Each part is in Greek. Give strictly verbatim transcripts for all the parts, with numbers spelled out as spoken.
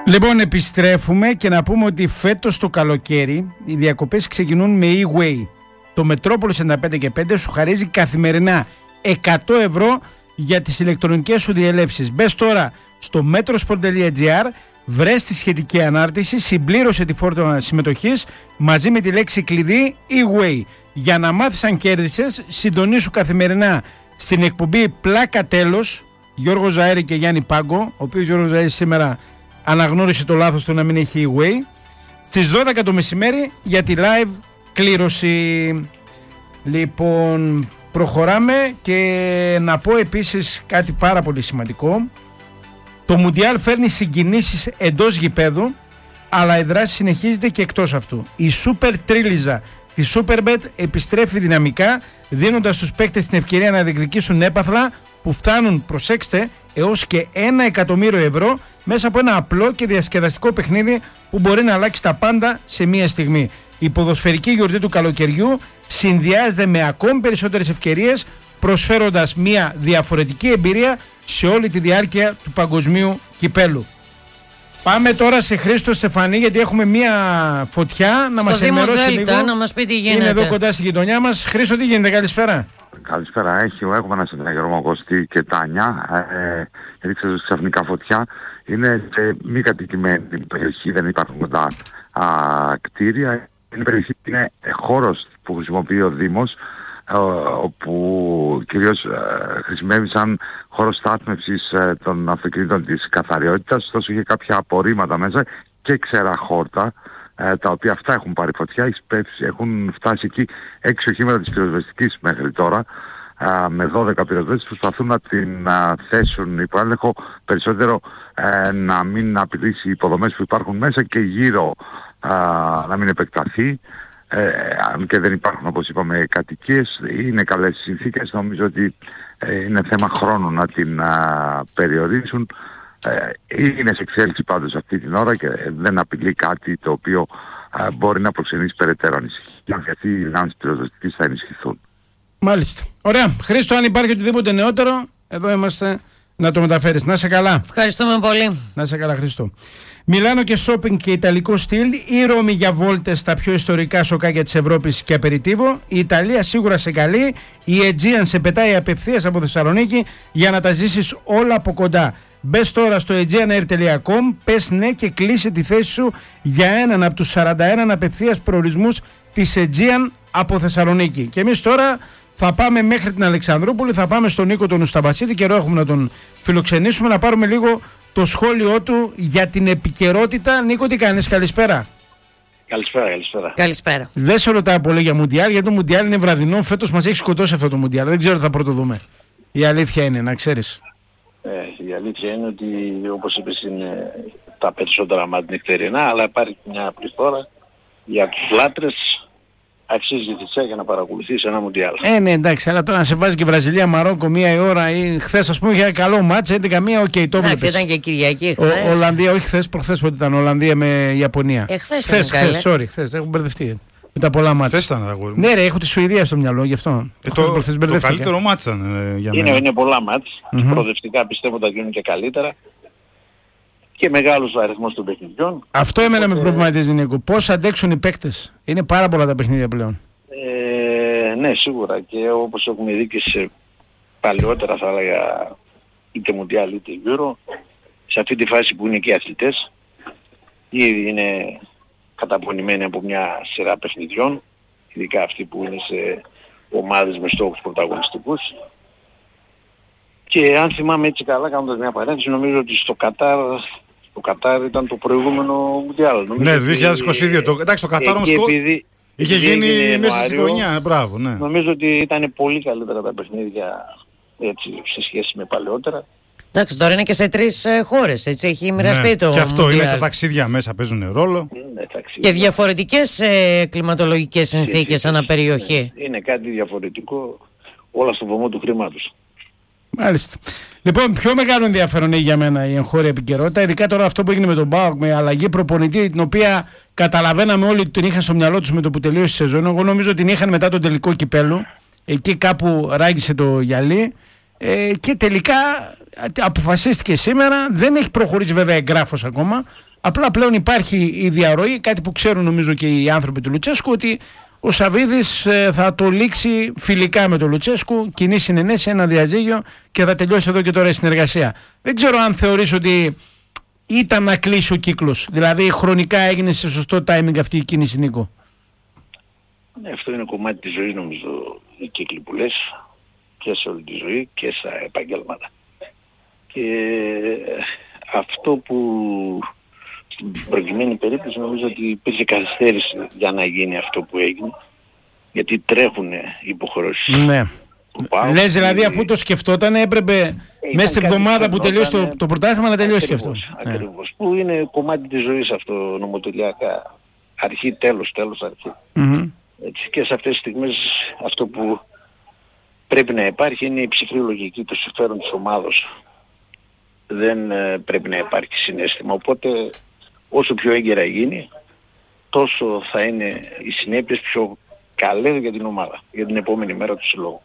Λοιπόν, επιστρέφουμε και να πούμε ότι φέτος το καλοκαίρι οι διακοπές ξεκινούν με e-way. Το Μετρόπολης ενενήντα πέντε και πέντε σου χαρίζει καθημερινά εκατό ευρώ για τις ηλεκτρονικές σου διελεύσεις. Μπες τώρα στο metrosport τελεία gr, βρες τη σχετική ανάρτηση, συμπλήρωσε τη φόρμα συμμετοχής μαζί με τη λέξη κλειδί e-way. Για να μάθεις αν κέρδισες, συντονίσου καθημερινά στην εκπομπή Πλάκα Τέλος, Γιώργο Ζαέρη και Γιάννη Πάγκο, ο οποίος Γιώργος Ζαέρη σήμερα αναγνώρισε το λάθος του να μην έχει e-way, στις δώδεκα το μεσημέρι για τη live κλήρωση. Λοιπόν, προχωράμε και να πω επίσης κάτι πάρα πολύ σημαντικό. Το Μουντιάλ φέρνει συγκινήσεις εντός γηπέδου, αλλά η δράση συνεχίζεται και εκτός αυτού. Η Super Τρίλιζα τη Superbet επιστρέφει δυναμικά, δίνοντας στους παίκτες την ευκαιρία να διεκδικήσουν έπαθλα που φτάνουν, προσέξτε, έως και ένα εκατομμύριο ευρώ μέσα από ένα απλό και διασκεδαστικό παιχνίδι που μπορεί να αλλάξει τα πάντα σε μία στιγμή. Η ποδοσφαιρική γιορτή του καλοκαιριού συνδυάζεται με ακόμη περισσότερες ευκαιρίες, προσφέροντας μία διαφορετική εμπειρία σε όλη τη διάρκεια του παγκοσμίου κυπέλου. Πάμε τώρα σε Χρήστο Στεφανή, γιατί έχουμε μία φωτιά να μας ενημερώσει λίγο. Να μας πει τι γίνεται. Είναι εδώ κοντά στη γειτονιά μας. Χρήστο, τι γίνεται, καλησπέρα. Καλησπέρα, έχει, έχουμε ένα συνεργασμό Κωστή και Τάνια. Ε, έδειξε ξαφνικά φωτιά. Είναι σε μη κατοικημένη περιοχή, δεν υπάρχουν κοντά α, κτίρια. Είναι περιοχή, είναι χώρος που χρησιμοποιεί ο Δήμος, ε, όπου κυρίως ε, χρησιμεύει σαν χώρο στάθμευσης ε, των αυτοκινήτων της καθαριότητας, ωστόσο είχε κάποια απορρίμματα μέσα και ξερά χόρτα, ε, τα οποία αυτά έχουν πάρει φωτιά, έχουν φτάσει εκεί έξι οχήματα της πυροσβεστικής μέχρι τώρα, ε, με δώδεκα πυροσβέστες που προσπαθούν να την ε, θέσουν υπό έλεγχο, περισσότερο ε, να μην απειλήσει οι υποδομές που υπάρχουν μέσα και γύρω ε, να μην επεκταθεί. Ε, αν και δεν υπάρχουν, όπως είπαμε, κατοικίες, είναι καλές συνθήκες. Νομίζω ότι ε, είναι θέμα χρόνου να την α, περιορίσουν. Ε, είναι σε εξέλιξη πάντως αυτή την ώρα και δεν απειλεί κάτι το οποίο α, μπορεί να προξενήσει περαιτέρω ανησυχία, γιατί οι δυνάμεις πυροσβεστικής θα ενισχυθούν. Μάλιστα. Ωραία. Χρήστο, αν υπάρχει οτιδήποτε νεότερο, εδώ είμαστε να το μεταφέρεις. Να είσαι καλά. Ευχαριστούμε πολύ. Να είσαι καλά, Χρήστο. Μιλάνο και shopping και ιταλικό στυλ, η Ρώμη για βόλτες στα πιο ιστορικά σοκάκια της Ευρώπης και απεριτίβο. Η Ιταλία σίγουρα σε καλεί, η Aegean σε πετάει απευθείας από Θεσσαλονίκη για να τα ζήσεις όλα από κοντά. Μπες τώρα στο aegean air τελεία com, πες ναι και κλείσε τη θέση σου για έναν από τους σαράντα ένα απευθείας προορισμούς της Aegean από Θεσσαλονίκη. Και εμείς τώρα θα πάμε μέχρι την Αλεξανδρούπολη, θα πάμε στον Νίκο τον Ουσταμπασίτη, καιρό έχουμε να τον φιλοξενήσουμε, να πάρουμε λίγο το σχόλιο του για την επικαιρότητα. Νίκο, τι κάνεις, καλησπέρα. Καλησπέρα, καλησπέρα. Καλησπέρα. Δεν σε ρωτάω πολύ για Μουντιάλ, γιατί το Μουντιάλ είναι βραδινό, φέτος μας έχει σκοτώσει αυτό το Μουντιάλ. Δεν ξέρω τι θα πρωτοδούμε. Η αλήθεια είναι, να ξέρεις. Ε, η αλήθεια είναι ότι, όπως είπες, είναι τα περισσότερα μάτια νυχτερινά, αλλά υπάρχει μια πληθώρα για τους λάτρες. Αξίζει τη για να παρακολουθήσει ένα Μουντιάλ. Ε, ναι, εντάξει, αλλά τώρα να σε βάζει και Βραζιλία, Μαρόκο μία η ώρα ή χθες, ας πούμε, για καλό μάτς, έντεκα μία, οκ, okay, το βλέπεις. Εντάξει, ήταν και Κυριακή χθες. Ο, Ολλανδία, όχι χθες, προχθές πότε ήταν, Ολλανδία με Ιαπωνία. Ε, χθες χθες, ήταν χθες, sorry, χθες, έχω μπερδευτεί. Με τα πολλά μάτς. Χθες ήταν, αγόρι μου. Ναι, ρε, έχω τη Σουηδία στο μυαλό, γι' αυτό. Ε, το, το, το καλύτερο μάτς ήταν ε, για μένα. Είναι, είναι πολλά μάτς. Mm-hmm. Προοδευτικά πιστεύω ότι θα γίνουν και καλύτερα. Και μεγάλος ο αριθμός των παιχνιδιών. Αυτό εμένα με προβληματίζει, Νίκο. Πώς αντέξουν οι παίκτες. Είναι πάρα πολλά τα παιχνίδια πλέον. Ε, ναι, σίγουρα, και όπως έχουμε δει και σε παλαιότερα, θα έλεγα, είτε Μουντιάλ είτε Euro, σε αυτή τη φάση που είναι και οι αθλητές, ήδη είναι καταπονημένοι από μια σειρά παιχνιδιών, ειδικά αυτοί που είναι σε ομάδες με στόχους πρωταγωνιστικούς. Και αν θυμάμαι έτσι καλά, κάνοντας μια παρένθεση, νομίζω ότι στο Κατάρ, στο Κατάρ ήταν το προηγούμενο Μουντιάλ. Ναι, δύο χιλιάδες είκοσι δύο. Το, εντάξει, το Κατάρ όμως επειδή, είχε γίνει μέσα στη χρονιά, μπράβο, ναι. Νομίζω ότι ήταν πολύ καλύτερα τα παιχνίδια, έτσι, σε σχέση με παλαιότερα. Εντάξει, τώρα είναι και σε τρεις ε, χώρες, έτσι, έχει μοιραστεί ναι, το και αυτό Μουντιάλ. Είναι τα ταξίδια μέσα, παίζουν ρόλο. Ναι, ταξίδια. Και διαφορετικές ε, κλιματολογικές συνθήκες ανά περιοχή. Ναι, είναι κάτι διαφορετικό, όλα στο βωμό του χρήματος. Μάλιστα. Λοιπόν, πιο μεγάλο ενδιαφέρον έχει για μένα η εγχώρια επικαιρότητα, ειδικά τώρα αυτό που έγινε με τον ΠΑΟΚ, με αλλαγή προπονητή, την οποία καταλαβαίναμε όλοι ότι την είχαν στο μυαλό τους με το που τελείωσε η σεζόν. Εγώ νομίζω ότι την είχαν μετά τον τελικό κυπέλου. Εκεί κάπου ράγισε το γυαλί. Ε, και τελικά αποφασίστηκε σήμερα. Δεν έχει προχωρήσει βέβαια εγγράφος ακόμα, Απλά πλέον υπάρχει η διαρροή, κάτι που ξέρουν νομίζω και οι άνθρωποι του Λουτσέσκου, ότι ο Σαββίδης ε, θα το λήξει φιλικά με τον Λουτσέσκου, κοινή συνενέση, ένα διαζύγιο και θα τελειώσει εδώ και τώρα η συνεργασία. Δεν ξέρω αν θεωρείς ότι ήταν να κλείσει ο κύκλος, δηλαδή χρονικά έγινε σε σωστό timing αυτή η κίνηση, Νίκο. Ναι, αυτό είναι κομμάτι της ζωής νομίζω, οι κύκλοι που λες, και σε όλη τη ζωή και στα επαγγέλματα. Και αυτό που στην προκειμένη περίπτωση νομίζω ότι υπήρχε καθυστέρηση για να γίνει αυτό που έγινε, γιατί τρέχουν υποχρεώσεις. Ναι. Λες δηλαδή αφού το σκεφτόταν έπρεπε ε, μέσα στην εβδομάδα που τελειώσει το, το πρωτάθλημα να τελειώσει και αυτό. Ακριβώς. Ναι. Που είναι κομμάτι της ζωής αυτό νομοτελειακά. Αρχή, τέλος, τέλος, αρχή. Mm-hmm. Έτσι, και σε αυτές τις στιγμές αυτό που πρέπει να υπάρχει είναι η ψυχρή λογική, το συμφέρον της ομάδος. Δεν ε, πρέπει να υπάρχει συναίσθημα. Οπότε όσο πιο έγκαιρα γίνει, τόσο θα είναι οι συνέπειες πιο καλές για την ομάδα, για την επόμενη μέρα του συλλόγου.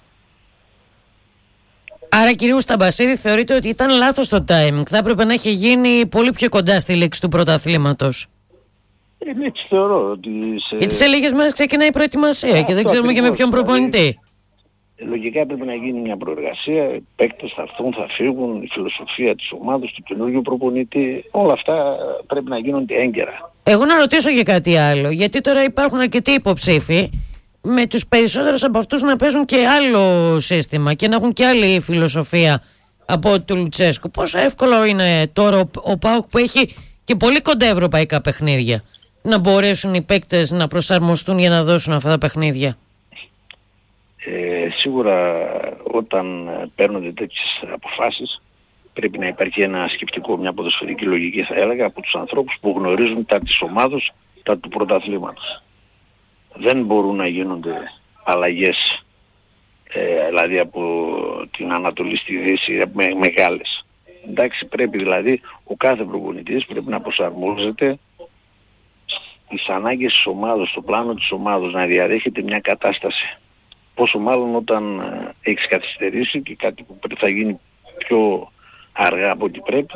Άρα κύριε Σταμπασίδη, θεωρείτε ότι ήταν λάθος το timing, θα έπρεπε να έχει γίνει πολύ πιο κοντά στη λήξη του πρωταθλήματος? Ε, έτσι θεωρώ ότι σε... Γιατί σε λίγες μέρες ξεκινάει η προετοιμασία. Α, και δεν ξέρουμε και με ποιον προπονητή. Λογικά πρέπει να γίνει μια προεργασία, οι παίκτες θα έρθουν, θα φύγουν, η φιλοσοφία της ομάδας, του καινούργιου προπονητή, όλα αυτά πρέπει να γίνονται έγκαιρα. Εγώ να ρωτήσω και κάτι άλλο, γιατί τώρα υπάρχουν αρκετοί υποψήφοι, με τους περισσότερους από αυτούς να παίζουν και άλλο σύστημα και να έχουν και άλλη φιλοσοφία από του Λουτσέσκου. Πόσο εύκολο είναι τώρα ο, ο ΠΑΟΚ που έχει και πολύ κοντά ευρωπαϊκά παιχνίδια να μπορέσουν οι παίκτες να προσαρμοστούν για να δώσουν αυτά τα παιχνίδια? Ε, σίγουρα όταν παίρνονται τέτοιες αποφάσεις πρέπει να υπάρχει ένα σκεπτικό, μια ποδοσφαιρική λογική θα έλεγα, από τους ανθρώπους που γνωρίζουν τα της ομάδος, τα του πρωταθλήματος. Δεν μπορούν να γίνονται αλλαγές, ε, δηλαδή από την Ανατολή στη Δύση, με, μεγάλες. Εντάξει, πρέπει δηλαδή ο κάθε προπονητής πρέπει να προσαρμόζεται στις ανάγκες της ομάδας, στο πλάνο της ομάδας, να διαδέχεται μια κατάσταση. Πόσο μάλλον όταν ε, έχεις καθυστερήσει και κάτι που θα γίνει πιο αργά από ό,τι πρέπει,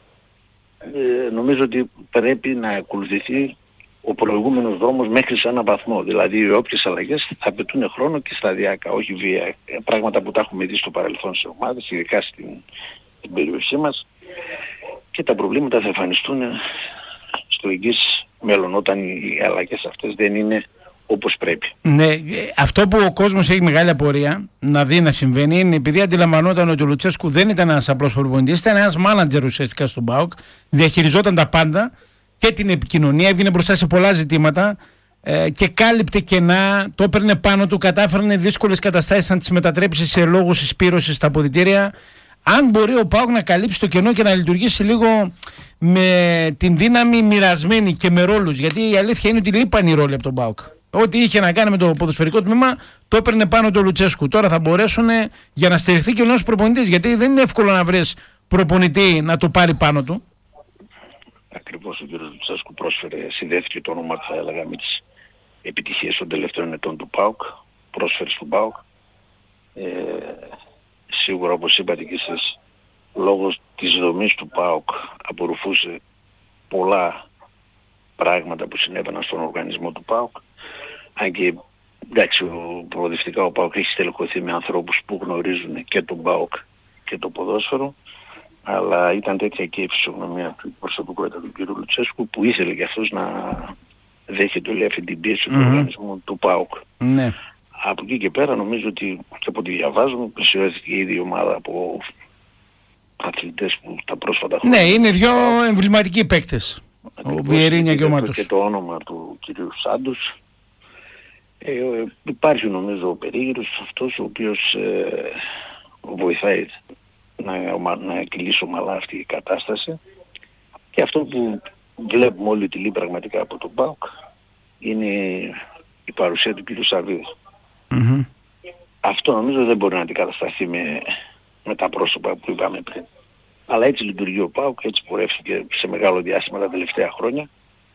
ε, νομίζω ότι πρέπει να ακολουθηθεί ο προηγούμενος δρόμος μέχρι σε έναν βαθμό. Δηλαδή οι όποιες αλλαγές θα απαιτούν χρόνο και σταδιακά, όχι βία. Πράγματα που τα έχουμε δει στο παρελθόν σε ομάδες, ειδικά στην, στην περιοχή μας, και τα προβλήματα θα εμφανιστούν στο εγγύς μέλλον, όταν οι αλλαγές αυτές δεν είναι όπως πρέπει. Ναι, αυτό που ο κόσμος έχει μεγάλη απορία να δει να συμβαίνει είναι επειδή αντιλαμβανόταν ότι ο Λουτσέσκου δεν ήταν ένας απλός προπονητής, ήταν ένας μάνατζερ ουσιαστικά στον ΠΑΟΚ, διαχειριζόταν τα πάντα και την επικοινωνία, έβγαινε μπροστά σε πολλά ζητήματα ε, και κάλυπτε κενά, το έπαιρνε πάνω του, κατάφερνε δύσκολες καταστάσεις να τις μετατρέψει σε λόγους συσπήρωσης στα αποδυτήρια. Αν μπορεί ο ΠΑΟΚ να καλύψει το κενό και να λειτουργήσει λίγο με την δύναμη μοιρασμένη και με ρόλους, γιατί η αλήθεια είναι ότι λείπαν οι ρόλοι από τον ΠΑΟΚ. Ό,τι είχε να κάνει με το ποδοσφαιρικό τμήμα το έπαιρνε πάνω το Λουτσέσκου. Τώρα θα μπορέσουν για να στηριχθεί και ο νέος προπονητής, γιατί δεν είναι εύκολο να βρεις προπονητή να το πάρει πάνω του. Ακριβώς ο κ. Λουτσέσκου πρόσφερε, συνδέθηκε το όνομα του, θα έλεγα, με τις επιτυχίες των τελευταίων ετών του ΠΑΟΚ, πρόσφερε στον ΠΑΟΚ. Ε, σίγουρα, όπως είπατε και εσείς, λόγω της δομής του ΠΑΟΚ απορροφούσε πολλά πράγματα που συνέβαιναν στον οργανισμό του ΠΑΟΚ. Αν και εντάξει, προοδευτικά ο ΠΑΟΚ έχει στελεχωθεί με ανθρώπους που γνωρίζουν και τον ΠΑΟΚ και το ποδόσφαιρο, αλλά ήταν τέτοια και η φυσιογνωμία του προσωπικότητα του κ. Λουτσέσκου που ήθελε και αυτός να δέχεται όλη αυτή την πίεση mm-hmm. του οργανισμού του ΠΑΟΚ. Ναι. Από εκεί και πέρα νομίζω ότι και από ό,τι διαβάζουμε πλησιώθηκε ήδη η ομάδα από αθλητές που τα πρόσφατα χρόνια. Ναι, είναι δύο εμβληματικοί παίκτες. Ο Βιερίνια και ο Μάτος. Και το όνομα του κ. Σάντους. Ε, υπάρχει νομίζω ο περίγυρος αυτός ο οποίος ε, βοηθάει να, να κυλήσει ομαλά αυτή η κατάσταση, και αυτό που βλέπουμε όλοι ότι λείπει πραγματικά από τον ΠΑΟΚ είναι η παρουσία του κ. Σαββίδη. Mm-hmm. Αυτό νομίζω δεν μπορεί να αντικατασταθεί με, με τα πρόσωπα που είπαμε πριν. Αλλά έτσι λειτουργεί ο ΠΑΟΚ, έτσι πορεύτηκε σε μεγάλο διάστημα τα τελευταία χρόνια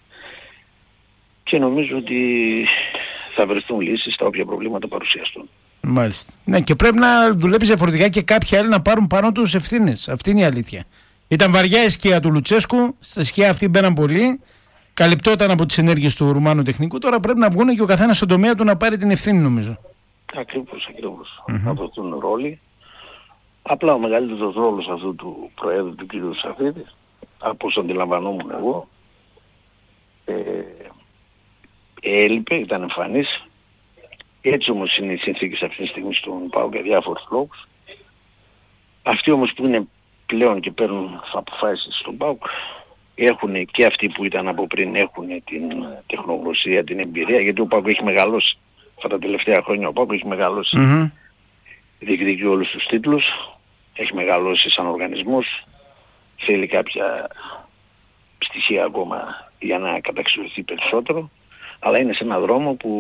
και νομίζω ότι θα βρεθούν λύσεις στα όποια προβλήματα παρουσιαστούν. Μάλιστα. Ναι, και πρέπει να δουλέψει διαφορετικά και κάποιοι άλλοι να πάρουν πάνω τους ευθύνες. Αυτή είναι η αλήθεια. Ήταν βαριά η σκιά του Λουτσέσκου, στη σκιά αυτή μπαίναν πολλοί, καλυπτόταν από τις ενέργειες του Ρουμάνου τεχνικού, τώρα πρέπει να βγουν και ο καθένας στον τομέα του να πάρει την ευθύνη, νομίζω. Ακριβώς, ακριβώς. Mm-hmm. Θα δοθούν ρόλοι. Απλά ο μεγαλύτερος ρόλος αυτού του Προέδρου του κ. Σαφίδη, από όσο αντιλαμβανόμουν εγώ, ε, έλειπε, ήταν εμφανής. Έτσι όμως είναι οι συνθήκες αυτή τη στιγμή στον ΠΑΟΚ για διάφορους λόγους. Αυτοί όμως που είναι πλέον και παίρνουν αποφάσεις στον ΠΑΟΚ, έχουν και αυτοί που ήταν από πριν, έχουν την τεχνογνωσία, την εμπειρία, γιατί ο ΠΑΟΚ έχει μεγαλώσει. Αυτά τα τελευταία χρόνια ο ΠΑΟΚ έχει μεγαλώσει. Mm-hmm. Διεκδικεί όλους τους τίτλους, έχει μεγαλώσει σαν οργανισμός, θέλει κάποια στοιχεία ακόμα για να καταξιωθεί περισσότερο, αλλά είναι σε έναν δρόμο που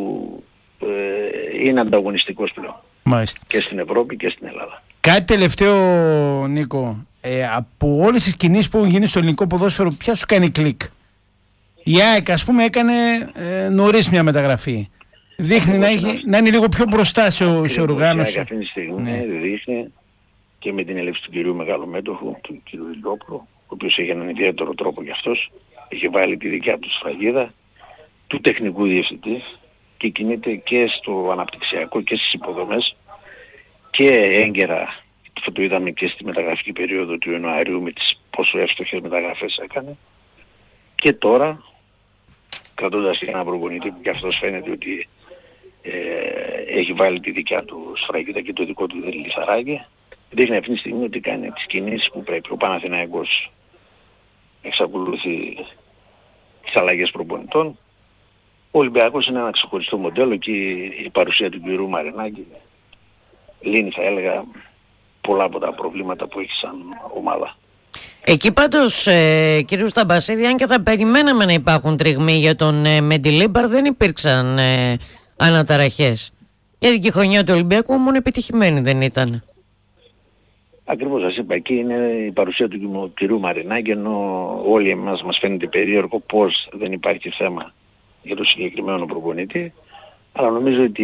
ε, είναι ανταγωνιστικός πλέον. Μάλιστα. Και στην Ευρώπη και στην Ελλάδα. Κάτι τελευταίο, Νίκο, ε, από όλες τις κινήσεις που έχουν γίνει στο ελληνικό ποδόσφαιρο, ποια σου κάνει κλικ? Η ΑΕΚ, ας πούμε, έκανε ε, νωρίς μια μεταγραφή. Δείχνει να, έχει, να είναι λίγο πιο μπροστά σε, σε οργάνωση. Η ΑΕΚ αυτή τη στιγμή ναι. δείχνει και με την έλευση του κυρίου Μεγαλομέτωχου, του κυρίου Ηλιόπουλου, ο οποίος έχει έναν ιδιαίτερο τρόπο γι' αυτός, έχει βάλει τη δικιά του σφραγίδα του τεχνικού διευθυντή και κινείται και στο αναπτυξιακό και στις υποδομές και έγκαιρα, αυτό το είδαμε και στη μεταγραφική περίοδο του Ιανουαρίου με τις πόσο εύστοχες μεταγραφές έκανε, και τώρα κρατώντας και ένα προπονητή που και αυτός φαίνεται ότι ε, έχει βάλει τη δικιά του σφραγίδα και το δικό του λιθαράκι, δείχνει αυτή τη στιγμή ότι κάνει τις κινήσεις που πρέπει. Ο Παναθηναϊκός εξακολουθεί τις αλλαγές προπονητών. Ο Ολυμπιακός είναι ένα ξεχωριστό μοντέλο και η παρουσία του κ. Μαρινάκη λύνει, θα έλεγα, πολλά από τα προβλήματα που έχει σαν ομάδα. Εκεί πάντως, ε, κ. Σταμπασίδη, αν και θα περιμέναμε να υπάρχουν τριγμοί για τον ε, Μεντιλίμπαρ, δεν υπήρξαν ε, αναταραχές. Γιατί και η χρονιά του Ολυμπιακού μόνο επιτυχημένη δεν ήταν. Ακριβώς σας είπα, εκεί είναι η παρουσία του κ. Μαρινάκη, ενώ όλοι εμάς μας φαίνεται περίεργο πώς δεν υπάρχει θέμα για το συγκεκριμένο προπονητή. Αλλά νομίζω ότι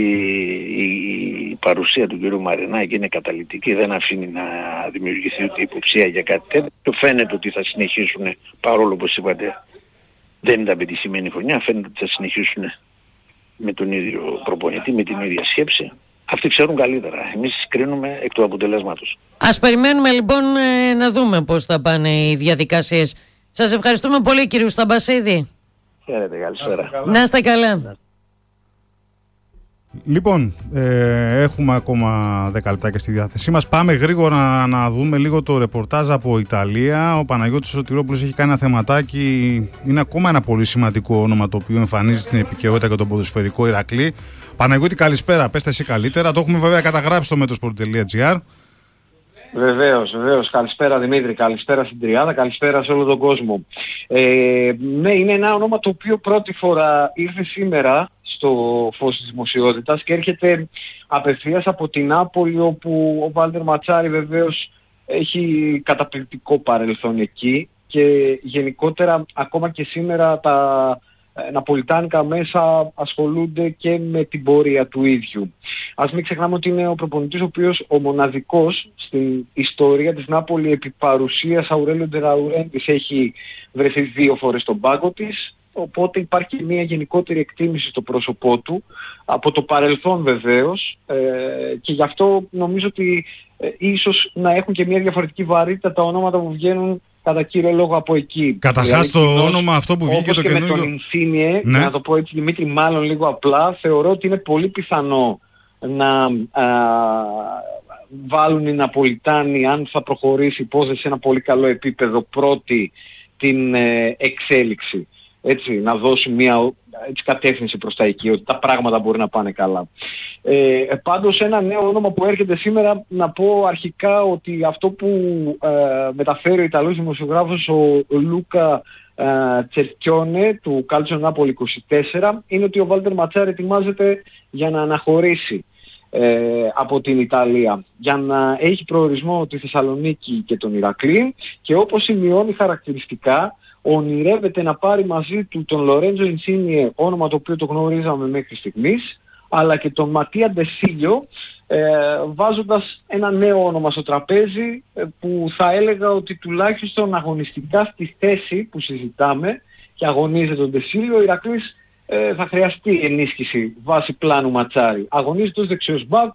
η παρουσία του κ. Μαρινάκη είναι καταλυτική, δεν αφήνει να δημιουργηθεί ούτε υποψία για κάτι τέτοιο. Φαίνεται ότι θα συνεχίσουν, παρόλο όπως είπατε δεν ήταν πετυχημένη χρονιά, φαίνεται ότι θα συνεχίσουν με τον ίδιο προπονητή, με την ίδια σκέψη. Αυτοί ξέρουν καλύτερα. Εμείς κρίνουμε εκ του αποτελέσματος. Ας περιμένουμε λοιπόν να δούμε πώς θα πάνε οι διαδικασίες. Σας ευχαριστούμε πολύ, κύριε Σταμπασίδη. Χαίρετε, καλησπέρα. Να είστε καλά. Λοιπόν, ε, έχουμε ακόμα δέκα λεπτάκια στη διάθεσή μας. Πάμε γρήγορα να, να δούμε λίγο το ρεπορτάζ από Ιταλία. Ο Παναγιώτης Σωτηρόπουλος έχει κάνει ένα θεματάκι. Είναι ακόμα ένα πολύ σημαντικό όνομα το οποίο εμφανίζει στην επικαιρότητα και τον ποδοσφαιρικό Ηρακλή. Παναγιώτη, καλησπέρα. Πες εσύ καλύτερα. Το έχουμε βέβαια καταγράψει στο μέτροσπορτ τελεία τζι άρ. Βεβαίως, βεβαίως. Καλησπέρα Δημήτρη, καλησπέρα στην Τριάδα, καλησπέρα σε όλο τον κόσμο. Ε, ναι, είναι ένα όνομα το οποίο πρώτη φορά ήρθε σήμερα στο φως της δημοσιότητας και έρχεται απευθείας από την Νάπολη, όπου ο Βάλτερ Ματσάρι βεβαίως έχει καταπληκτικό παρελθόν εκεί και γενικότερα ακόμα και σήμερα τα ναπολιτάνικα μέσα ασχολούνται και με την πορεία του ίδιου. Ας μην ξεχνάμε ότι είναι ο προπονητής ο οποίος ο μοναδικός στην ιστορία της Νάπολη επί παρουσίας Αουρέλιο Ντε Λαουρέντης έχει βρεθεί δύο φορές στον πάγκο της, οπότε υπάρχει μια γενικότερη εκτίμηση στο πρόσωπό του από το παρελθόν βεβαίως, ε, και γι' αυτό νομίζω ότι ε, ίσως να έχουν και μια διαφορετική βαρύτητα τα ονόματα που βγαίνουν κατά κύριο λόγο από εκεί. Καταρχάς το κοινώς, όνομα αυτό που βγήκε το καινούργιο... Όπως και με τον Ινσίνιε, ναι. Να το πω έτσι Δημήτρη, μάλλον λίγο απλά, θεωρώ ότι είναι πολύ πιθανό να α, βάλουν οι Ναπολιτάνοι, αν θα προχωρήσει η υπόθεση σε ένα πολύ καλό επίπεδο, πρώτη την ε, εξέλιξη. Έτσι, να δώσουν μια έτσι, κατεύθυνση προς τα εκεί, ότι τα πράγματα μπορεί να πάνε καλά. Ε, πάντως ένα νέο όνομα που έρχεται σήμερα, να πω αρχικά ότι αυτό που ε, μεταφέρει ο Ιταλός δημοσιογράφος ο Λούκα ε, Τσερκιόνε του Calcio Napoli είκοσι τέσσερα είναι ότι ο Βάλτερ Ματσάρι ετοιμάζεται για να αναχωρήσει ε, από την Ιταλία, για να έχει προορισμό τη Θεσσαλονίκη και τον Ηρακλή, και όπως σημειώνει χαρακτηριστικά ονειρεύεται να πάρει μαζί του τον Λορέντζο Ινσίνιε, όνομα το οποίο το γνωρίζαμε μέχρι στιγμής, αλλά και τον Ματία Ντεσίλιο, ε, βάζοντας ένα νέο όνομα στο τραπέζι ε, που θα έλεγα ότι τουλάχιστον αγωνιστικά στη θέση που συζητάμε και αγωνίζεται τον Ντεσίλιο, ο Ηρακλής ε, θα χρειαστεί ενίσχυση βάσει πλάνου Ματσάρη. Αγωνίζεται ως δεξιός μπακ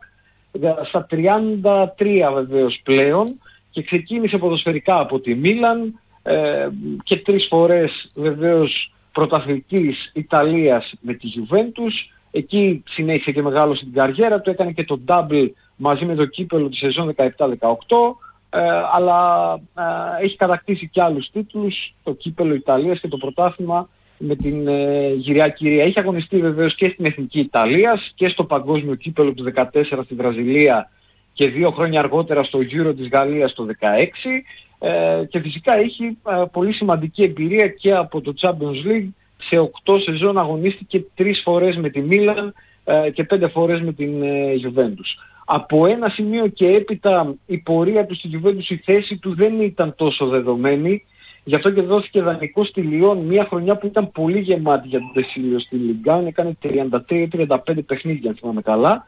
στα τριάντα τρία βεβαίως πλέον και ξεκίνησε ποδοσφαιρικά από τη Μίλαν ε, και τρεις φορές βεβαίως πρωταθλητής Ιταλίας με τη Juventus. Εκεί συνέχισε και μεγάλωσε την καριέρα του, έκανε και το double μαζί με το κύπελλο τη σεζόν δεκαεπτά δεκαοκτώ, ε, αλλά ε, έχει κατακτήσει και άλλους τίτλους, το κύπελλο Ιταλίας και το πρωτάθλημα με την ε, γυραιά κυρία. Έχει αγωνιστεί βεβαίως και στην Εθνική Ιταλίας και στο παγκόσμιο κύπελλο του δεκατέσσερα στη Βραζιλία και δύο χρόνια αργότερα στο Euro της Γαλλίας το δεκαέξι, ε, και φυσικά έχει ε, πολύ σημαντική εμπειρία και από το Champions League. Σε οκτώ σεζόν αγωνίστηκε τρεις φορές με τη Μίλαν ε, και πέντε φορές με την ε, Juventus. Από ένα σημείο και έπειτα η πορεία του στη Juventus, η θέση του δεν ήταν τόσο δεδομένη. Γι' αυτό και δόθηκε δανεικό στη Λιόν, μια χρονιά που ήταν πολύ γεμάτη για τον Ντεσίλιο στη Λιγκάν. Έκανε τριάντα τρία τριάντα πέντε παιχνίδια, αν θυμάμαι καλά.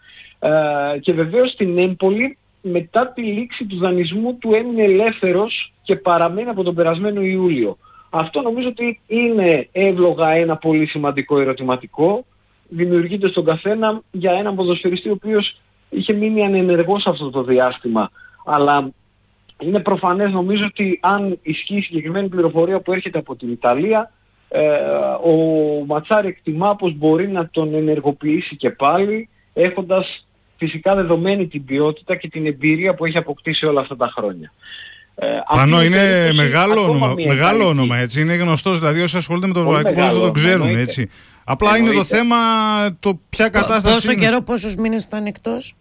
Ε, και βεβαίως στην Έμπολη, μετά τη λήξη του δανεισμού του, έμεινε ελεύθερος και παραμένει από τον περασμένο Ιούλιο. Αυτό νομίζω ότι είναι εύλογα ένα πολύ σημαντικό ερωτηματικό, δημιουργείται στον καθένα για έναν ποδοσφαιριστή ο οποίος είχε μείνει ανενεργός αυτό το διάστημα. Αλλά είναι προφανές νομίζω ότι αν ισχύει η συγκεκριμένη πληροφορία που έρχεται από την Ιταλία, ε, ο Ματσάρη εκτιμά πως μπορεί να τον ενεργοποιήσει και πάλι, έχοντας φυσικά δεδομένη την ποιότητα και την εμπειρία που έχει αποκτήσει όλα αυτά τα χρόνια. Πανώ, είναι μεγάλο όνομα, μεγάλο όνομα, έτσι. Είναι γνωστός, δηλαδή όσοι ασχολούνται με το ευρωπαϊκό ποδόσφαιρο το ξέρουν, εννοείται. Έτσι. Απλά εννοείται. Είναι το θέμα το ποια κατάσταση. Πόσο είναι. καιρό, πόσους μήνες ήταν εκτός?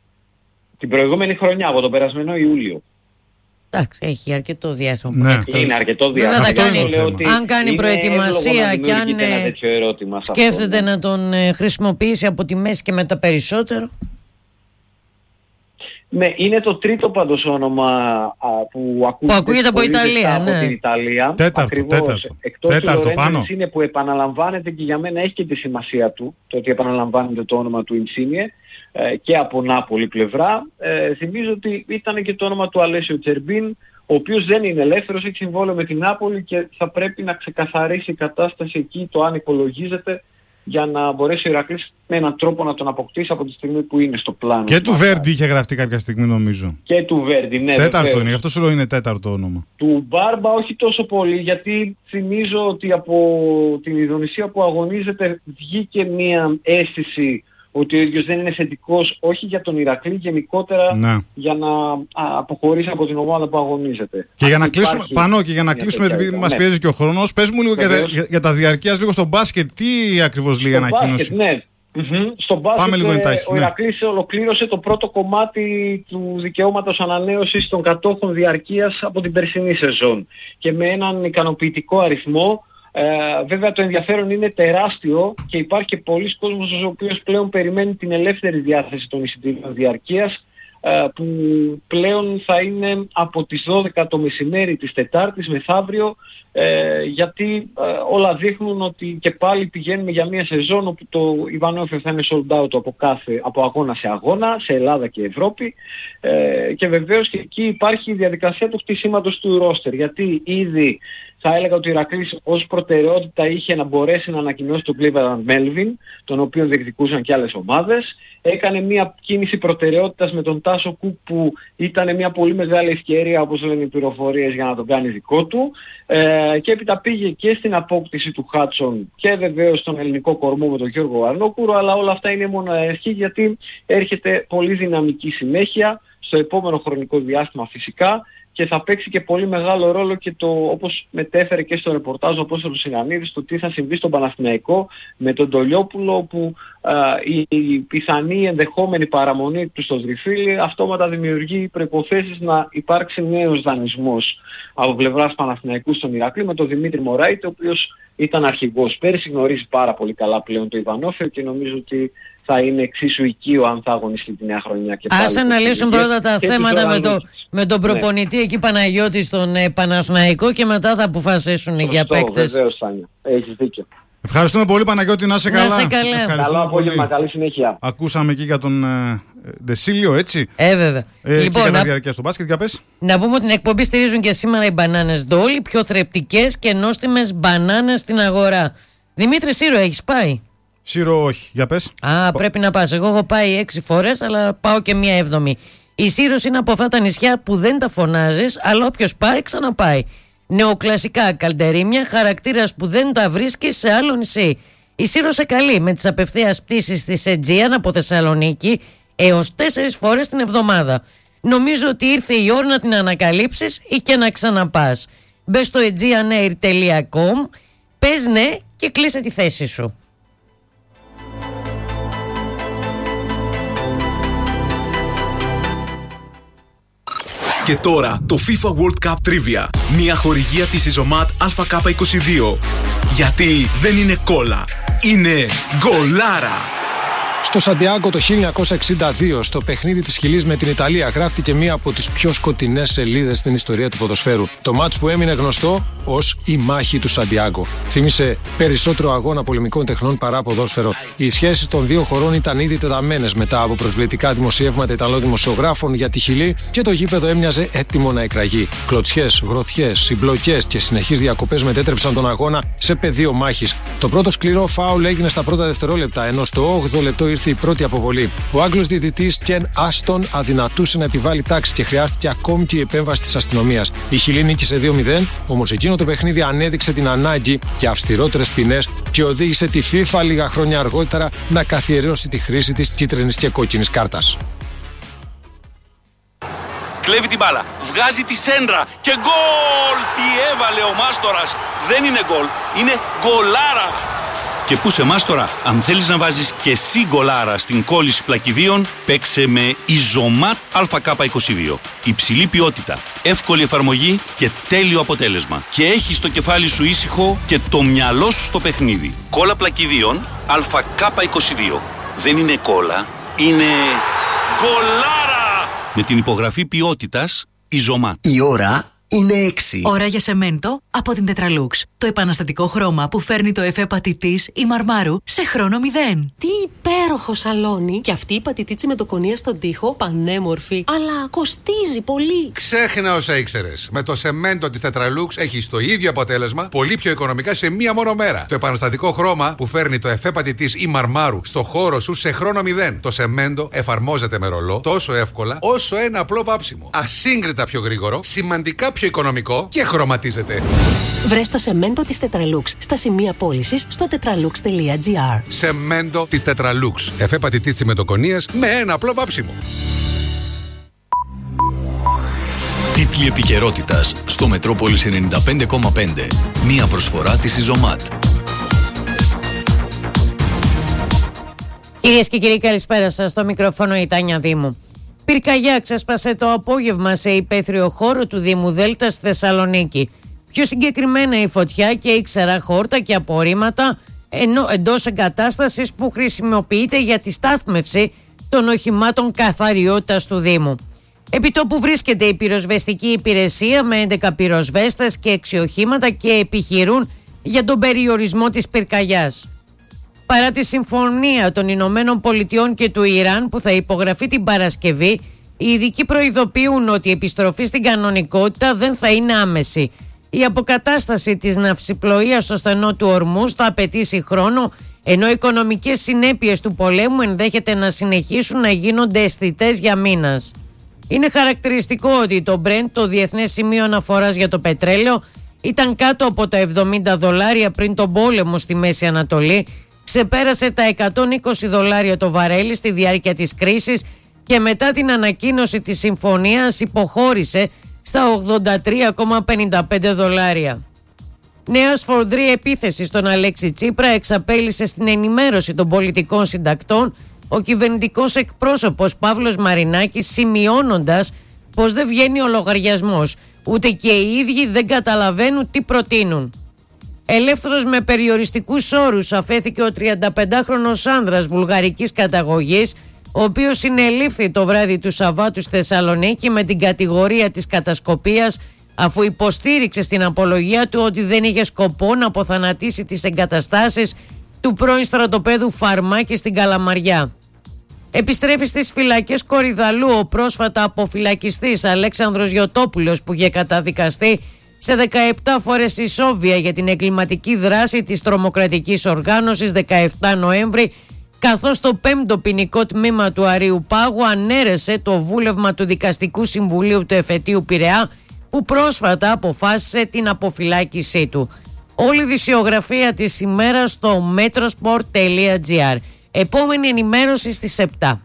Την προηγούμενη χρονιά, από τον περασμένο Ιούλιο. Εντάξει, έχει αρκετό διάστημα που ναι. είναι εκτός. Είναι αρκετό διάστημα. Βέβαια, κάνει, αν κάνει προετοιμασία και αν σκέφτεται να τον χρησιμοποιήσει από τη μέση και μετά περισσότερο. Ναι, είναι το τρίτο πάντως όνομα α, που ακούγεται, που ακούγεται από, Ιταλία, από ναι. την Ιταλία. Τέταρτο, Ακριβώς, τέταρτο. Εκτός τέταρτο, του πάνω. Είναι που επαναλαμβάνεται και για μένα έχει και τη σημασία του, το ότι επαναλαμβάνεται το όνομα του Ινσίνιε ε, και από Νάπολη πλευρά. Ε, θυμίζω ότι ήταν και το όνομα του Αλέσιο Τσερμπίν, ο οποίος δεν είναι ελεύθερος, έχει συμβόλαιο με την Νάπολη και θα πρέπει να ξεκαθαρίσει η κατάσταση εκεί, το αν υπολογίζεται, για να μπορέσει ο Ηρακλής με έναν τρόπο να τον αποκτήσει από τη στιγμή που είναι στο πλάνο. Και του Βέρντι είχε γραφτεί κάποια στιγμή, νομίζω. Και του Βέρντι, ναι. Τέταρτο βεβαίως. Είναι, γι' αυτό σου λέω είναι τέταρτο όνομα. Του Μπάρμπα όχι τόσο πολύ, γιατί θυμίζω ότι από την Ινδονησία που αγωνίζεται βγήκε μια αίσθηση ότι ο ίδιος δεν είναι θετικός, όχι για τον Ηρακλή, γενικότερα ναι. για να α, αποχωρήσει από την ομάδα που αγωνίζεται. Και για να κλείσουμε, πάνω και για να κλείσουμε, επειδή μας ναι. πιέζει και ο χρόνος, πες μου λίγο για, για, για τα διαρκείας λίγο στο μπάσκετ, τι ακριβώς λέει η ανακοίνωση. Ναι. Mm-hmm. Στο μπάσκετ ο Ηρακλής ναι. ολοκλήρωσε το πρώτο κομμάτι του δικαιώματος ανανέωσης των κατόχων διαρκείας από την περσινή σεζόν και με έναν ικανοποιητικό αριθμό. Ε, βέβαια το ενδιαφέρον είναι τεράστιο και υπάρχει και πολλοί κόσμος ο οποίος πλέον περιμένει την ελεύθερη διάθεση των εισιτήριων διαρκείας, ε, που πλέον θα είναι από τις δώδεκα το μεσημέρι της Τετάρτης μεθαύριο, ε, γιατί ε, όλα δείχνουν ότι και πάλι πηγαίνουμε για μια σεζόν όπου το Ιβανόφιο θα είναι sold out από, κάθε, από αγώνα σε αγώνα, σε Ελλάδα και Ευρώπη, ε, και βεβαίως και εκεί υπάρχει η διαδικασία του χτισήματος του ρόστερ, γιατί ήδη θα έλεγα ότι ο Ηρακλής ως προτεραιότητα είχε να μπορέσει να ανακοινώσει τον Cleveland Melvin, τον οποίο διεκδικούσαν και άλλες ομάδες. Έκανε μια κίνηση προτεραιότητας με τον Τάσο Κουκ που ήταν μια πολύ μεγάλη ευκαιρία, όπως λένε οι πληροφορίες, για να τον κάνει δικό του. Ε, και έπειτα πήγε και στην απόκτηση του Χάτσον και βεβαίως στον ελληνικό κορμό με τον Γιώργο Αρνόκουρο, αλλά όλα αυτά είναι μόνο αρχή, γιατί έρχεται πολύ δυναμική συνέχεια στο επόμενο χρονικό διάστημα φυσικά. Και θα παίξει και πολύ μεγάλο ρόλο και το, όπως μετέφερε και στο ρεπορτάζ ο Απόστολος Σιγανίδης, το τι θα συμβεί στον Παναθηναϊκό με τον Τολιόπουλο, που α, η, η πιθανή ενδεχόμενη παραμονή του στο Τριφύλι αυτόματα δημιουργεί προϋποθέσεις να υπάρξει νέος δανεισμός από πλευράς Παναθηναϊκού στον Ηρακλή με τον Δημήτρη Μωράητη, ο οποίος ήταν αρχηγός πέρσι, γνωρίζει πάρα πολύ καλά πλέον το Ιβανόφιο και νομίζω ότι θα είναι εξίσου οικείο αν θα αγωνιστεί τη νέα χρονιά. Και ας αναλύσουν πρώτα τα θέματα με, το, με τον προπονητή ναι. εκεί Παναγιώτη στον ε, Παναθηναϊκό και μετά θα αποφασίσουν για παίκτες. Βεβαίως, Τάνια. Έχεις δίκιο. Ευχαριστούμε πολύ, Παναγιώτη, να είσαι καλά. Να είσαι καλά. Καλό απόγευμα, καλή συνέχεια. Ακούσαμε εκεί για τον ε, Ντεσίλιο, έτσι. Ε, βέβαια. Ε, λοιπόν, και κατά να... διαρκεία στο μπάσκετ, για πες. να πούμε ότι την εκπομπή στηρίζουν και σήμερα οι μπανάνες Ντόλι, πιο θρεπτικές και νόστιμες μπανάνες στην αγορά. Δημήτρη Σύρο, έχεις πάει? Σύρο, όχι. Για πες. Α, πρέπει να πας. Εγώ έχω πάει έξι φορές, αλλά πάω και μία έβδομη. Η Σύρος είναι από αυτά τα νησιά που δεν τα φωνάζεις, αλλά όποιος πάει, ξαναπάει. Νεοκλασικά καλντερίμια, χαρακτήρας που δεν τα βρίσκεις σε άλλο νησί. Η Σύρος σε καλεί με τις απευθείας πτήσεις της Aegean από Θεσσαλονίκη έως τέσσερις φορές την εβδομάδα. Νομίζω ότι ήρθε η ώρα να την ανακαλύψεις ή και να ξαναπάς. Μπες στο aegean air τελεία com, πες ναι και κλείσε τη θέση σου. Και τώρα το FIFA World Cup Trivia. Μια χορηγία της Ιζωμάτ Α Κ είκοσι δύο. Γιατί δεν είναι κόλλα, είναι γκολάρα. Στο Σαντιάγκο το χίλια εννιακόσια εξήντα δύο, στο παιχνίδι της Χιλής με την Ιταλία, γράφτηκε μία από τις πιο σκοτεινές σελίδες στην ιστορία του ποδοσφαίρου. Το μάτς που έμεινε γνωστό ως η μάχη του Σαντιάγκο. Θύμισε περισσότερο αγώνα πολεμικών τεχνών παρά ποδόσφαιρο. Οι σχέσεις των δύο χωρών ήταν ήδη τεταμένες μετά από προσβλητικά δημοσιεύματα Ιταλών δημοσιογράφων για τη Χιλή και το γήπεδο έμοιαζε έτοιμο να εκραγεί. Κλωτσιές, γροθιές, συμπλοκές και συνεχείς διακοπές μετέτρεψαν τον αγώνα σε πεδίο μάχης. Το πρώτο σκληρό φάουλ έγινε στα πρώτα δευτερόλεπτα, ενώ στο όγδοο λεπτό ήρθε η πρώτη αποβολή. Ο Άγγλος διαιτητής Κεν Άστον αδυνατούσε να επιβάλλει τάξη και χρειάστηκε ακόμη και η επέμβαση της αστυνομίας. Η Χιλή νίκησε δύο μηδέν, όμως εκείνο το παιχνίδι ανέδειξε την ανάγκη για αυστηρότερες ποινές και οδήγησε τη FIFA λίγα χρόνια αργότερα να καθιερώσει τη χρήση της κίτρινης και κόκκινης κάρτας. Κλέβει την μπάλα, βγάζει τη σέντρα και γκολ! Τι έβαλε ο Μάστορας! Δεν είναι γκολ, είναι γκολάρα! Και πού σε Μάστορα, αν θέλεις να βάζεις και εσύ γκολάρα στην κόλληση πλακιδίων, παίξε με Ιζωμάτ Α Κ είκοσι δύο. Υψηλή ποιότητα, εύκολη εφαρμογή και τέλειο αποτέλεσμα. Και έχεις το κεφάλι σου ήσυχο και το μυαλό σου στο παιχνίδι. Κόλλα πλακιδίων Α Κ είκοσι δύο. Δεν είναι κόλλα, είναι γκολάρα! Με την υπογραφή ποιότητας Ιζωμάτ. Η ώρα είναι έξι. Ώρα για σεμέντο από την Τετραλούξ. Το επαναστατικό χρώμα που φέρνει το εφέ πατητής ή μαρμάρου σε χρόνο μηδέν. Τι υπέροχο σαλόνι! Και αυτή η πατητίτσι με το κονία στον τοίχο, πανέμορφη. Αλλά κοστίζει πολύ. Ξέχνα όσα ήξερες. Με το σεμέντο της Τετραλούξ έχεις το ίδιο αποτέλεσμα, πολύ πιο οικονομικά σε μία μόνο μέρα. Το επαναστατικό χρώμα που φέρνει το εφέ πατητής ή μαρμάρου στο χώρο σου σε χρόνο μηδέν. Το σεμέντο εφαρμόζεται με ρολό τόσο εύκολα όσο ένα απλό βάψιμο. Ασύγκριτα πιο γρήγορο, σημαντικά πιο οικονομικό και χρωματίζεται. Βρες το σεμέντο της Τετραλούξ στα σημεία πώλησης στο tetralux τελεία gr. Σεμέντο της Τετραλούξ. Εφέ πατητής τσιμεντοκονίας με ένα απλό βάψιμο. Τίτλοι επικαιρότητας στο Μετρόπολης ενενήντα πέντε κόμμα πέντε. Μία προσφορά της Ιζωμάτ. Κυρίες και κύριοι, καλησπέρα σας. Στο μικρόφωνο η Τάνια Δήμου. Πυρκαγιά ξέσπασε το απόγευμα σε υπαίθριο χώρο του Δήμου Δέλτα στη Θεσσαλονίκη. Πιο συγκεκριμένα η φωτιά και ήξερα χόρτα και απορρίμματα εντός εγκατάστασης που χρησιμοποιείται για τη στάθμευση των οχημάτων καθαριότητας του Δήμου. Επί τόπου βρίσκεται η πυροσβεστική υπηρεσία με έντεκα πυροσβέστες και έξι οχήματα και επιχειρούν για τον περιορισμό της πυρκαγιάς. Παρά τη συμφωνία των Ηνωμένων Πολιτειών και του Ιράν που θα υπογραφεί την Παρασκευή, οι ειδικοί προειδοποιούν ότι η επιστροφή στην κανονικότητα δεν θα είναι άμεση. Η αποκατάσταση της ναυσιπλοείας στο στενό του Ορμούς θα απαιτήσει χρόνο, ενώ οι οικονομικές συνέπειες του πολέμου ενδέχεται να συνεχίσουν να γίνονται αισθητές για μήνας. Είναι χαρακτηριστικό ότι το Brent, το διεθνές σημείο αναφοράς για το πετρέλαιο, ήταν κάτω από τα εβδομήντα δολάρια πριν τον πόλεμο στη Μέση Ανατολή, ξεπέρασε τα εκατόν είκοσι δολάρια το βαρέλι στη διάρκεια της κρίσης και μετά την ανακοίνωση της συμφωνίας υποχώρησε στα ογδόντα τρία κόμμα πενήντα πέντε δολάρια. Νέα σφοδρή επίθεση στον Αλέξη Τσίπρα εξαπέλυσε στην ενημέρωση των πολιτικών συντακτών ο κυβερνητικός εκπρόσωπος Παύλος Μαρινάκης, σημειώνοντας πως δεν βγαίνει ο λογαριασμός, ούτε και οι ίδιοι δεν καταλαβαίνουν τι προτείνουν. Ελεύθερος με περιοριστικούς όρους αφέθηκε ο τριανταπεντάχρονος άνδρας βουλγαρικής καταγωγής, ο οποίος συνελήφθη το βράδυ του Σαββάτου στη Θεσσαλονίκη με την κατηγορία της κατασκοπίας αφού υποστήριξε στην απολογία του ότι δεν είχε σκοπό να αποθανατήσει τις εγκαταστάσεις του πρώην στρατοπέδου Φαρμάκη στην Καλαμαριά. Επιστρέφει στις φυλακές Κορυδαλού ο πρόσφατα αποφυλακιστής Αλέξανδρος Γιωτόπουλος, που είχε καταδικαστεί σε δεκαεπτά φορές ισόβια για την εγκληματική δράση της τρομοκρατικής οργάνωσης δεκαεπτά Νοέμβρη, καθώς το πέμπτο ποινικό τμήμα του Αρείου Πάγου ανέρεσε το βούλευμα του Δικαστικού Συμβουλίου του Εφετείου Πειραιά, που πρόσφατα αποφάσισε την αποφυλάκησή του. Όλη η δισιογραφία της ημέρας στο metrosport τελεία gr. Επόμενη ενημέρωση στις επτά.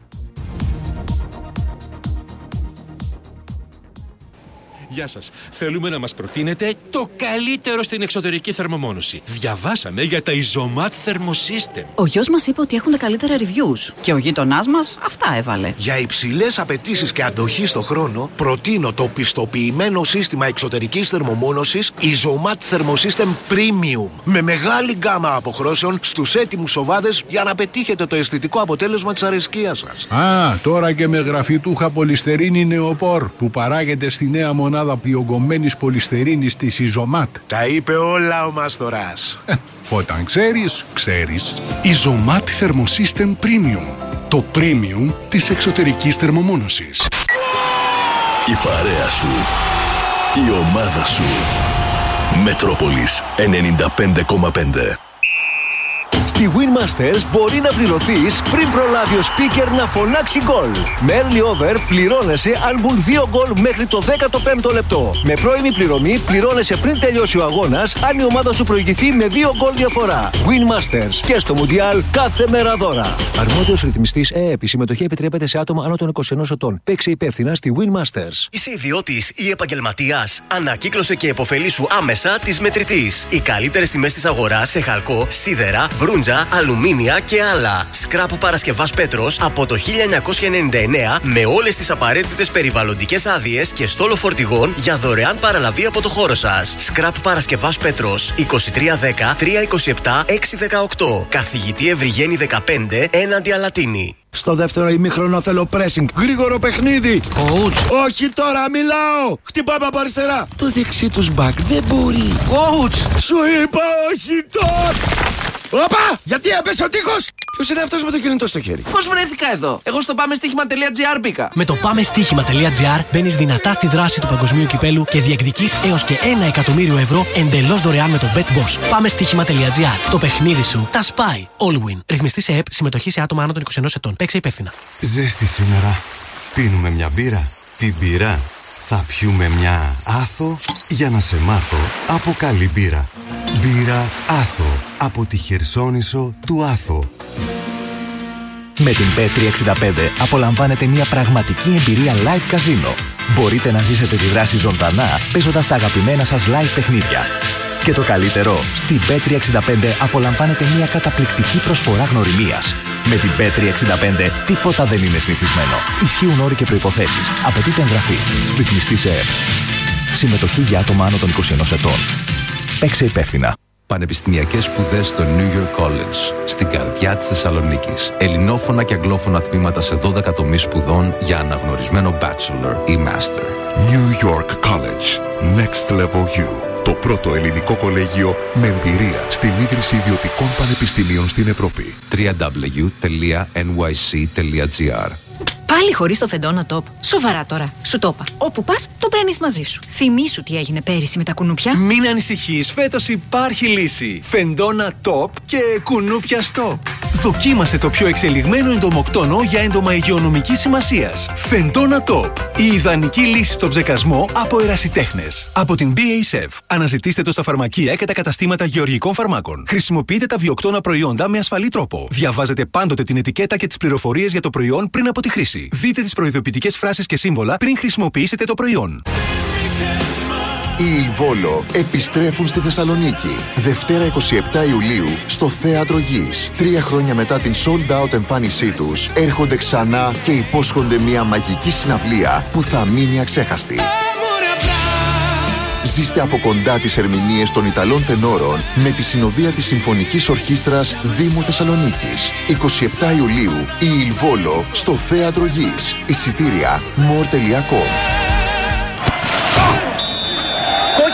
Γεια σας. Θέλουμε να μας προτείνετε το καλύτερο στην εξωτερική θερμομόνωση. Διαβάσαμε για τα Isomat Thermosystem. Ο γιος μας είπε ότι έχουν τα καλύτερα reviews. Και ο γείτονάς μας αυτά έβαλε. Για υψηλές απαιτήσεις και αντοχή στο χρόνο, προτείνω το πιστοποιημένο σύστημα εξωτερικής θερμομόνωσης Isomat Thermosystem Premium. Με μεγάλη γκάμα αποχρώσεων στους έτοιμους σοβάδες για να πετύχετε το αισθητικό αποτέλεσμα της αρεσκίας σας. Α, τώρα και με γραφιτούχα πολυστερίνη νεοπόρ που παράγεται στη νέα μονάδα διογκωμένης πολυστερίνης της Isomat. Τα είπε όλα ο Μάστορας. Ε, όταν ξέρεις, ξέρεις. Isomat Thermosystem Premium. Το premium της εξωτερικής θερμομόνωσης. Η παρέα σου. Η ομάδα σου. Μετρόπολης ενενήντα πέντε κόμμα πέντε. Στη Winmasters μπορεί να πληρωθείς πριν προλάβει ο speaker να φωνάξει γκολ. Με early over πληρώνεσαι αν μπουν δύο γκολ μέχρι το δέκατο πέμπτο λεπτό. Με πρώιμη πληρωμή πληρώνεσαι πριν τελειώσει ο αγώνας αν η ομάδα σου προηγηθεί με δύο γκολ διαφορά. Winmasters και στο Μουντιάλ κάθε μέρα δώρα. Αρμόδιος ρυθμιστής ΕΕΠ. Η συμμετοχή επιτρέπεται σε άτομα άνω των είκοσι ενός ετών. Παίξε υπεύθυνα στη Winmasters. Είσαι ιδιώτης ή επαγγελματίας? Ανακύκλωσε και επωφελήσου άμεσα της Μετρητής. Οι καλύτερες τιμές της αγοράς σε χαλκό, σίδερα, μπρούντζα, αλουμίνια και άλλα. Σκράπ Παρασκευάς Πέτρος από το χίλια εννιακόσια ενενήντα εννέα με όλες τις απαραίτητες περιβαλλοντικές άδειες και στόλο φορτηγών για δωρεάν παραλαβή από το χώρο σας. Σκράπ Παρασκευάς Πέτρος είκοσι τρία δέκα τρία είκοσι επτά έξι δεκαοκτώ. Καθηγητή Ευρυγένη δεκαπέντε έναντι Αλατίνη. Στο δεύτερο ημίχρονο θέλω pressing. Γρήγορο παιχνίδι. Coach. Όχι τώρα, μιλάω. Χτυπάμε από αριστερά. Το δεξί τους back δεν μπορεί. Coach. Σου είπα όχι τώρα. Όπα! Γιατί έπεσε ο τείχος! Ποιος είναι αυτός με το κινητό στο χέρι? Πώς βρέθηκα εδώ? Εγώ στο πάμε στοίχημα τελεία gr μπήκα. Με το πάμε στοίχημα τελεία gr μπαίνεις δυνατά στη δράση του παγκοσμίου κυπέλου και διεκδικείς έως και ένα εκατομμύριο ευρώ εντελώς δωρεάν με το BetBoss. Πάμε στοίχημα τελεία gr. Το παιχνίδι σου τα σπάει. All win. Ρυθμιστή σε ΕΕΠ. Συμμετοχή σε άτομα άνω των είκοσι ενός ετών. Παίξε υπεύθυνα. Ζέστη σήμερα. Πίνουμε μια μπύρα. Τι μπύρα? Θα πιούμε μια Άθο για να σε μάθω από καλή μπύρα. Μπύρα Άθο από τη Χερσόνησο του Άθο. Με την μπετ τριακόσια εξήντα πέντε απολαμβάνετε μια πραγματική εμπειρία live καζίνο. Μπορείτε να ζήσετε τη δράση ζωντανά παίζοντας τα αγαπημένα σας live παιχνίδια. Και το καλύτερο, στην μπετ τριακόσια εξήντα πέντε απολαμβάνετε μια καταπληκτική προσφορά γνωριμίας. Με την μπετ τριακόσια εξήντα πέντε τίποτα δεν είναι συνηθισμένο. Ισχύουν όροι και προϋποθέσεις. Απαιτείται εγγραφή. Ρυθμιστή σε ΕΕΠ. Συμμετοχή για άτομα άνω των είκοσι ενός ετών. Παίξε υπεύθυνα. Πανεπιστημιακές σπουδές στο New York College, στην καρδιά της Θεσσαλονίκης. Ελληνόφωνα και αγγλόφωνα τμήματα σε δώδεκα τομείς σπουδών για αναγνωρισμένο bachelor ή master. New York College. Next Level U. Το πρώτο ελληνικό κολέγιο με εμπειρία στην ίδρυση ιδιωτικών πανεπιστημίων στην Ευρώπη. double-u double-u double-u τελεία εν γουάι σι τελεία τζι άρ. Πάλι χωρίς το Φεντόνα Top. Σοβαρά τώρα. Σου το είπα. Όπου πας, το παίρνεις μαζί σου. Θυμήσου τι έγινε πέρυσι με τα κουνούπια. Μην ανησυχείς. Φέτος υπάρχει λύση. Φεντόνα Top και κουνούπια Stop. Δοκίμασε το πιο εξελιγμένο εντομοκτόνο για έντομα υγειονομικής σημασίας. Φεντόνα Top. Η ιδανική λύση στο ψεκασμό από ερασιτέχνες. Από την μπι έι ες εφ. Αναζητήστε το στα φαρμακεία και τα καταστήματα γεωργικών φαρμάκων. Χρησιμοποιείτε τα βιοκτώνα προϊόντα με ασφαλή τρόπο. Διαβάζετε πάντοτε την ετικέτα και τις πληροφορίες για το προϊόν πριν από τη χρήση. Δείτε τις προειδοποιητικές φράσεις και σύμβολα πριν χρησιμοποιήσετε το προϊόν. Οι Ιλβόλο επιστρέφουν στη Θεσσαλονίκη. Δευτέρα εικοστή εβδόμη Ιουλίου στο Θέατρο Γης. Τρία χρόνια μετά την sold out εμφάνισή τους, έρχονται ξανά και υπόσχονται μια μαγική συναυλία που θα μείνει αξέχαστη. Ζήστε από κοντά τις ερμηνείες των Ιταλών τενόρων με τη συνοδεία της Συμφωνικής Ορχήστρας Δήμου Θεσσαλονίκης. εικοστή εβδόμη Ιουλίου, η Ιλβόλο στο Θέατρο Γης. Εισιτήρια more τελεία com.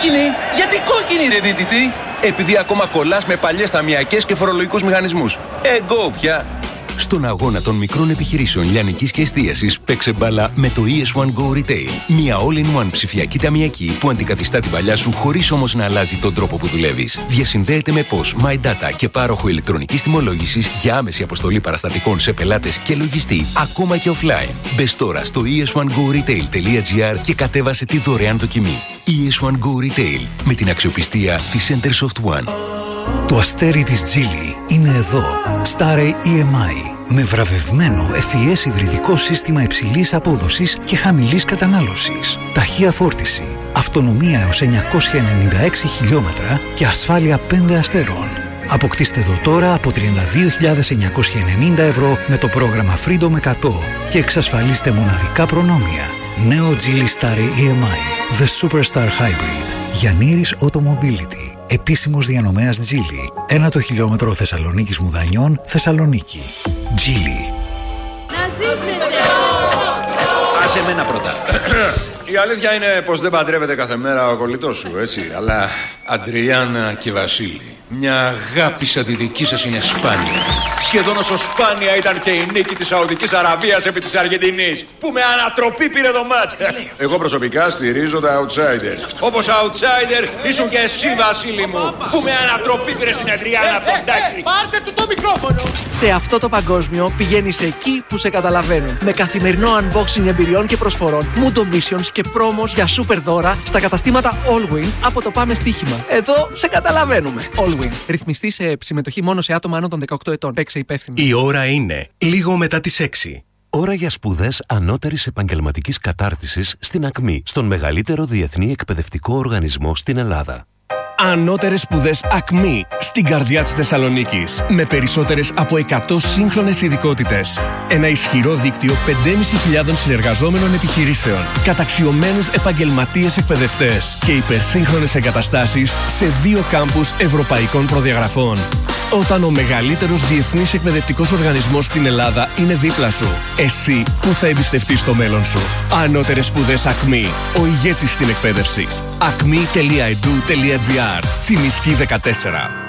Κόκκινη! Γιατί κόκκινη, ρε δίτητη? Επειδή ακόμα κολλάς με παλιές ταμιακές και φορολογικούς μηχανισμούς. Εγκό πια. Στον αγώνα των μικρών επιχειρήσεων λιανικής και εστίασης, παίξε μπάλα με το ι ες one Go Retail. Μια all-in-one ψηφιακή ταμιακή που αντικαθιστά την παλιά σου χωρίς όμως να αλλάζει τον τρόπο που δουλεύεις. Διασυνδέεται με P O S, MyData και πάροχο ηλεκτρονικής τιμολόγησης για άμεση αποστολή παραστατικών σε πελάτες και λογιστή, ακόμα και offline. Μπες τώρα στο ι ες one go retail τελεία τζι αρ και κατέβασε τη δωρεάν δοκιμή. ι ες one Go Retail με την αξιοπιστία της Centersoft One. Το αστέρι της Geely είναι εδώ. Starry ι εμ άι. Με βραβευμένο εφ ι ες υβριδικό σύστημα υψηλής απόδοσης και χαμηλής κατανάλωσης. Ταχεία φόρτιση, αυτονομία έως εννιακόσια ενενήντα έξι χιλιόμετρα και ασφάλεια πέντε αστέρων. Αποκτήστε το τώρα από τριάντα δύο χιλιάδες εννιακόσια ενενήντα ευρώ με το πρόγραμμα Freedom εκατό και εξασφαλίστε μοναδικά προνόμια. Νέο Geely Starry ι εμ άι. The Superstar Hybrid. Γιαννήρης Automobility. Επίσημος διανομέας Geely. Ένα το χιλιόμετρο Θεσσαλονίκης Μουδανιών, Θεσσαλονίκη. Geely. Να ζήσετε! Άσε εμένα πρώτα. Η αλήθεια είναι πως δεν παντρεύεται κάθε μέρα ο κολλητός σου, έτσι. Αλλά Αντριάννα και Βασίλη, μια αγάπη σαν τη δική σας είναι σπάνια. Σχεδόν όσο σπάνια ήταν και η νίκη της Σαουδικής Αραβίας επί της Αργεντινής, που με ανατροπή πήρε το μάτς. Εγώ προσωπικά στηρίζω τα outsider. Όπως outsider ήσουν και εσύ, Βασίλη μου, που με ανατροπή πήρε στην Αντριάννα Πεντάκη. Πάρτε του το μικρόφωνο. Σε αυτό το παγκόσμιο πηγαίνεις εκεί που σε καταλαβαίνουν. Με καθημερινό unboxing εμπειριών και προσφορών, Mundo Missions και πρόμος για super δώρα στα καταστήματα Allwin από το Πάμε Στοίχημα. Εδώ σε καταλαβαίνουμε. Allwin. Ρυθμιστή σε συμμετοχή μόνο σε άτομα άνω των δεκαοκτώ ετών. Παίξε υπεύθυνο. Η ώρα είναι λίγο μετά τις έξι. Ώρα για σπουδές ανώτερης επαγγελματικής κατάρτισης στην ΑΚΜΗ, στον μεγαλύτερο διεθνή εκπαιδευτικό οργανισμό στην Ελλάδα. Ανώτερες σπουδές ΑΚΜΗ στην καρδιά της Θεσσαλονίκης. Με περισσότερες από εκατό σύγχρονες ειδικότητες. Ένα ισχυρό δίκτυο πεντέμισι χιλιάδων συνεργαζόμενων επιχειρήσεων. Καταξιωμένους επαγγελματίες εκπαιδευτές. Και υπερσύγχρονες εγκαταστάσεις σε δύο κάμπους ευρωπαϊκών προδιαγραφών. Όταν ο μεγαλύτερος διεθνής εκπαιδευτικός οργανισμός στην Ελλάδα είναι δίπλα σου, εσύ που θα εμπιστευτείς το μέλλον σου. Ανώτερες σπουδές ΑΚΜΗ. Ο ηγέτης στην εκπαίδευση. ακμή τελεία ι ντι ου τελεία τζι αρ. Τσιμισκή δεκατέσσερα.